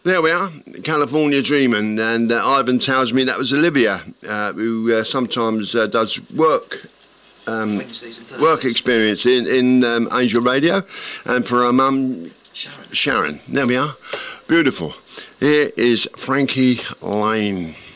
There we are, California Dreamin', and Ivan tells me that was Olivia, who sometimes does work experience in Angel Radio, and for her mum, Sharon. There we are, beautiful. Here is Frankie Lane.